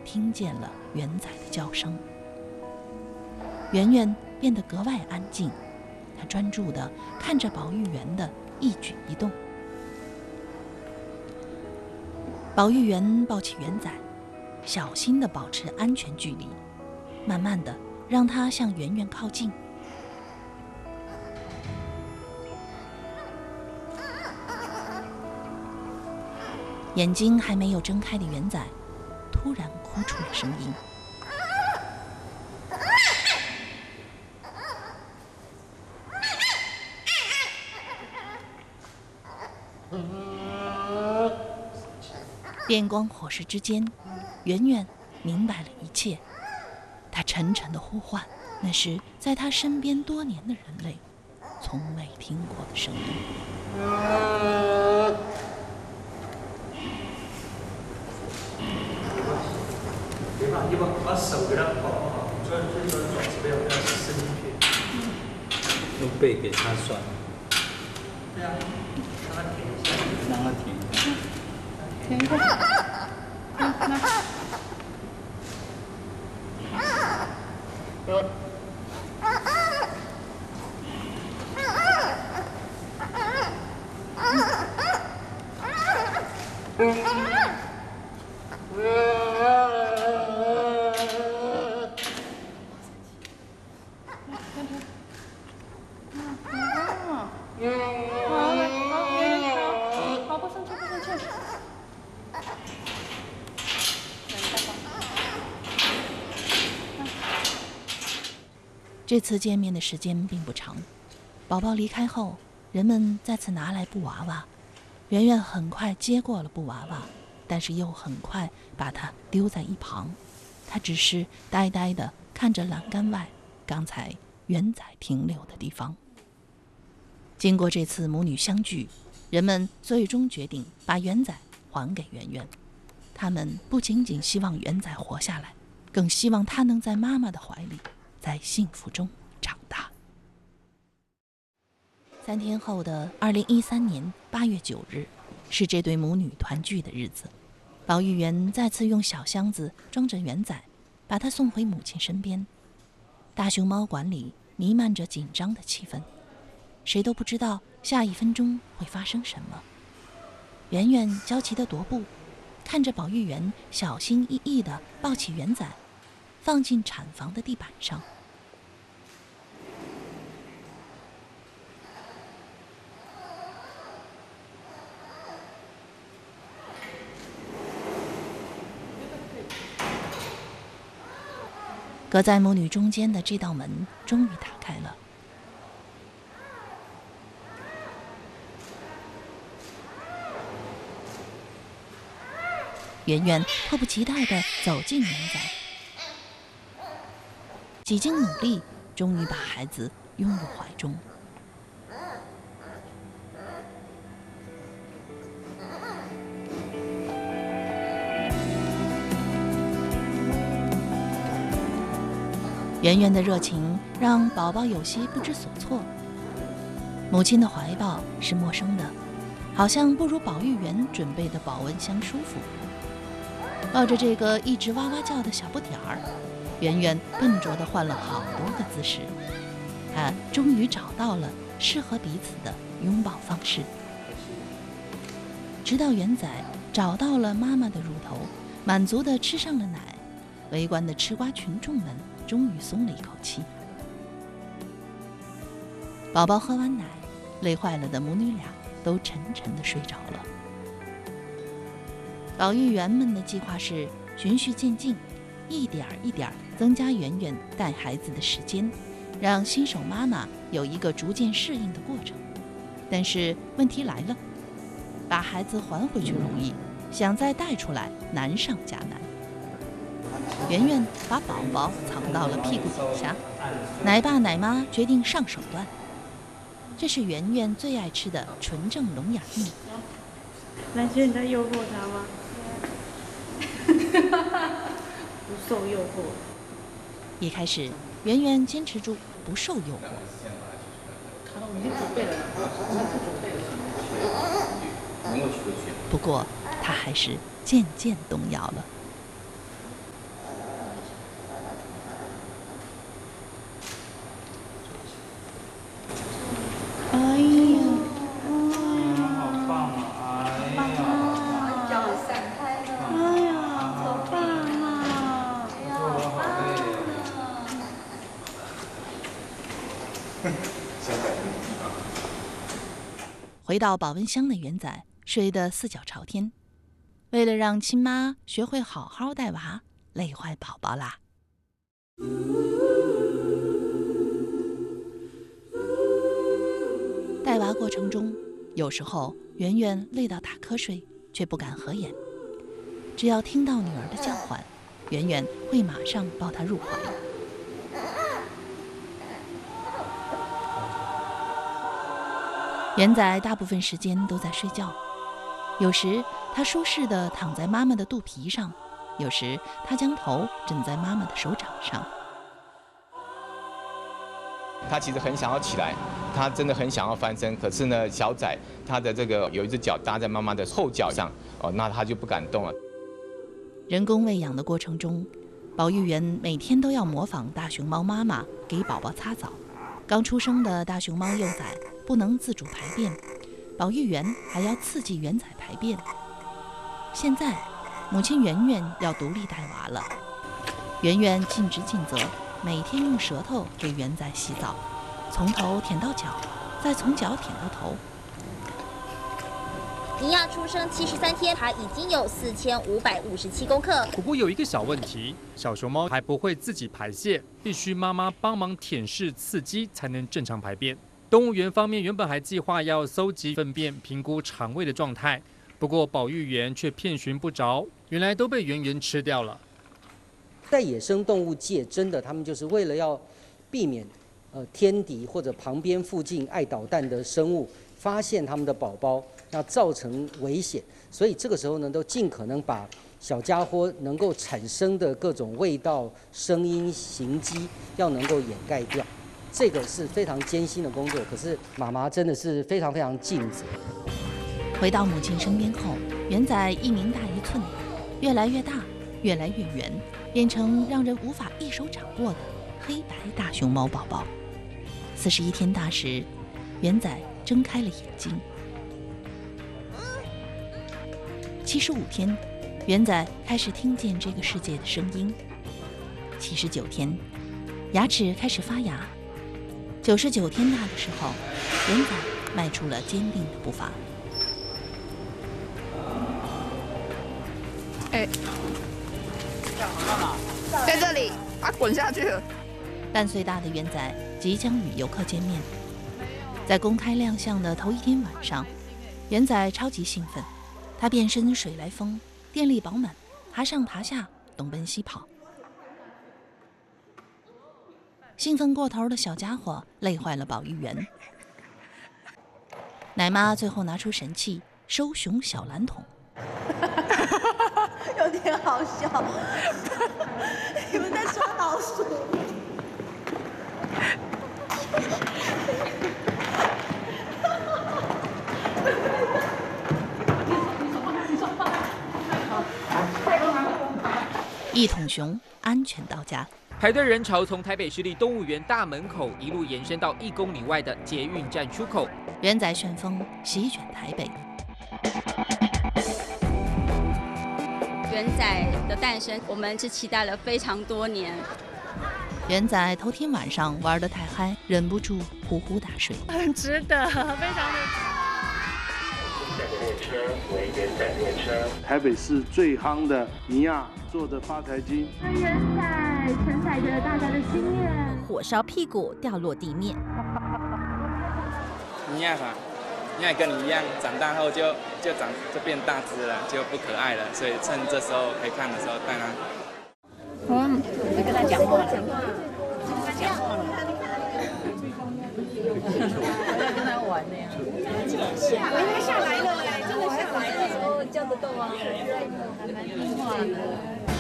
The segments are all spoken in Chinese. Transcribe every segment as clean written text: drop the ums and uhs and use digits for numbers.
听见了元仔的叫声。圆圆变得格外安静，她专注地看着保育员的一举一动。保育员抱起元仔，小心地保持安全距离，慢慢地让他向圆圆靠近。眼睛还没有睁开的元仔突然哭出了声音。电光火石之间，圆圆明白了一切。她沉沉的呼唤，那是在她身边多年的人类从未听过的声音。 你把手给它保护好，最主要是不要让它伸进去。 用背给它拴。 对啊，让它停一下。 让它停一下。 停一下。 这次见面的时间并不长，宝宝离开后，人们再次拿来布娃娃，圆圆很快接过了布娃娃，但是又很快把它丢在一旁。她只是呆呆地看着栏杆外刚才元仔停留的地方。经过这次母女相聚，人们最终决定把元仔还给圆圆。他们不仅仅希望元仔活下来，更希望他能在妈妈的怀里，在幸福中长大。3天后的2013年8月9日，是这对母女团聚的日子。保育员再次用小箱子装着元仔，把他送回母亲身边。大熊猫馆里弥漫着紧张的气氛，谁都不知道下1分钟会发生什么。圆圆焦急地踱步，看着保育员小心翼翼地抱起元仔，放进产房的地板上。隔在母女中间的这道门终于打开了。圆圆迫不及待地走进元仔，几经努力，终于把孩子拥入怀中。圆圆的热情让宝宝有些不知所措。母亲的怀抱是陌生的，好像不如保育员准备的保温箱舒服。抱着这个一直哇哇叫的小不点儿，圆圆笨拙地换了好多个姿势，她终于找到了适合彼此的拥抱方式。直到元仔找到了妈妈的乳头，满足地吃上了奶，围观的吃瓜群众们终于松了一口气。宝宝喝完奶，累坏了的母女俩都沉沉地睡着了。保育员们的计划是循序渐进，一点一点增加圆圆带孩子的时间，让新手妈妈有一个逐渐适应的过程。但是问题来了，把孩子还回去容易，想再带出来难上加难。圆圆把宝宝藏到了屁股底下，奶爸奶妈决定上手段。这是圆圆最爱吃的纯正聋哑蜜。 蓝轩，你在诱惑他吗？不受诱惑。 一开始，圆圆坚持住不受诱惑。 已经准备了， 不过，她还是渐渐动摇了。 回到保温箱的元仔睡得四脚朝天，为了让亲妈学会好好带娃，累坏宝宝啦。带娃过程中，有时候圆圆累到打瞌睡，却不敢合眼。只要听到女儿的叫唤，圆圆会马上抱她入怀。元仔大部分时间都在睡觉，有时他舒适地躺在妈妈的肚皮上，有时他将头枕在妈妈的手掌上。 他其实很想要起来，他真的很想要翻身，可是呢，小仔他的这个有一只脚搭在妈妈的后脚上，那他就不敢动了。 人工喂养的过程中，保育员每天都要模仿大熊猫妈妈给宝宝擦澡。刚出生的大熊猫幼崽不能自主排便，保育员还要刺激元仔排便。现在，母亲圆圆要独立带娃了。圆圆尽职尽责，每天用舌头给元仔洗澡，从头舔到脚，再从脚舔到头。 尼亚出生73天，他已经有4557公克。 不过有一个小问题，小熊猫还不会自己排泄，必须妈妈帮忙舔舐刺激才能正常排便。动物园方面原本还计划要搜集粪便，评估肠胃的状态，不过保育员却遍寻不着，原来都被圆圆吃掉了。 在野生动物界，真的他们就是为了要避免天敌或者旁边附近爱捣蛋的生物发现他们的宝宝，那造成危险，所以这个时候呢，都尽可能把小家伙能够产生的各种味道、声音、形迹要能够掩盖掉。这个是非常艰辛的工作，可是妈妈真的是非常非常尽责。 回到母亲身边后，元仔1明大1寸，越来越大，越来越圆，变成让人无法一手掌握的黑白大熊猫宝宝。41天大时，元仔睁开了眼睛。75天，元仔开始听见这个世界的声音。79天，牙齿开始发芽。99天大的时候，元仔迈出了坚定的步伐。 在这里，滚下去了。 半岁大的元仔即将与游客见面。在公开亮相的头1天晚上，元仔超级兴奋，他变身水来风，电力饱满，爬上爬下，东奔西跑。兴奋过头的小家伙累坏了保育员。奶妈最后拿出神器收熊小蓝桶。 有点好笑，你们在抓老鼠。 一桶熊安全到家。 排队人潮从台北市立动物园大门口一路延伸到1公里外的捷运站出口。 元仔旋风席卷台北。 元仔的诞生，我们是期待了非常多年。 元仔头天晚上玩得太嗨，忍不住呼呼大睡。 很值得，非常的。 列车为元仔列车，台北市最夯的尼亚做的发财金。 元仔承载着大家的心愿， 火烧屁股掉落地面。 尼亚嘛，尼亚跟你一样，长大后就变大只了，就不可爱了，所以趁这时候可以看的时候带它。 你跟他讲话了，跟他讲话了。跟他玩呢。 下来了哎，真的下来了，哦，叫得动啊， 还蛮听话的。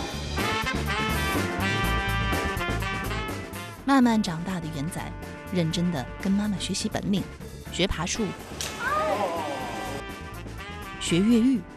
慢慢长大的元仔，认真地跟妈妈学习本领，学爬树，学越狱，